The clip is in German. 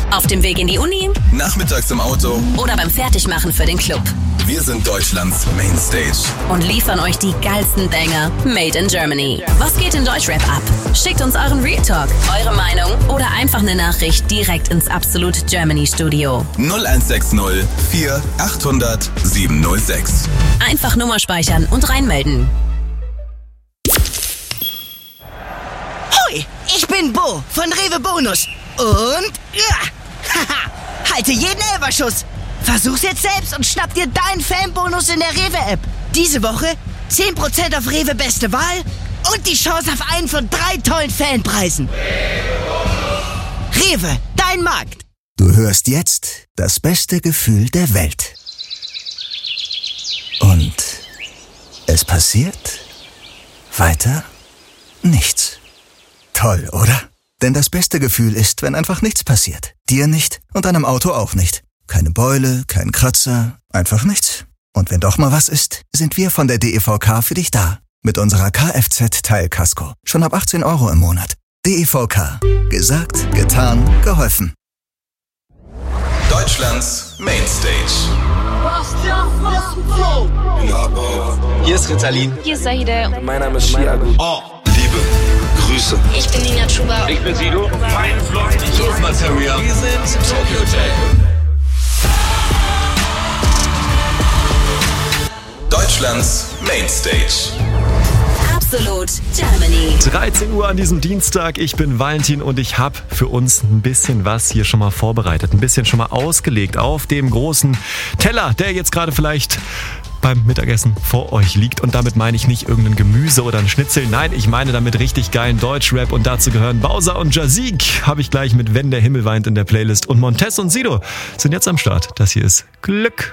Auf dem Weg in die Uni, nachmittags im Auto oder beim Fertigmachen für den Club. Wir sind Deutschlands Mainstage Und liefern euch die geilsten Banger made in Germany. Was geht in Deutschrap ab? Schickt uns euren Real Talk, eure Meinung oder einfach eine Nachricht direkt ins Absolut Germany Studio. 0160 4 800 706. Einfach Nummer speichern und reinmelden. Hoi, ich bin Bo von Rewe Bonus. Und halte jeden Elferschuss. Versuch's jetzt selbst und schnapp dir deinen Fanbonus in der Rewe-App. Diese Woche 10% auf Rewe Beste Wahl und die Chance auf einen von 3 tollen Fanpreisen. Rewe, dein Markt. Du hörst jetzt das beste Gefühl der Welt. Und es passiert weiter nichts. Toll, oder? Denn das beste Gefühl ist, wenn einfach nichts passiert. Dir nicht und deinem Auto auch nicht. Keine Beule, kein Kratzer, einfach nichts. Und wenn doch mal was ist, sind wir von der DEVK für dich da. Mit unserer Kfz-Teilkasko. Schon ab 18 € im Monat. DEVK. Gesagt, getan, geholfen. Deutschlands Mainstage. Hier ist Ritalin. Hier ist Zahide. Mein Name ist Chiago. Liebe, Grüße. Ich bin Nina Chuba. Ich bin Sido. Meine Freunde. Hier ist Materia. Wir sind Tokyo Hotel. Deutschlands Mainstage. Absolut Germany. 13 Uhr an diesem Dienstag. Ich bin Valentin und ich habe für uns ein bisschen was hier schon mal vorbereitet. Ein bisschen schon mal ausgelegt auf dem großen Teller, der jetzt gerade vielleicht beim Mittagessen vor euch liegt. Und damit meine ich nicht irgendein Gemüse oder ein Schnitzel. Nein, ich meine damit richtig geilen Deutschrap. Und dazu gehören Bowser und Jazik. Habe ich gleich mit Wenn der Himmel weint in der Playlist. Und Montez und Sido sind jetzt am Start. Das hier ist Glück.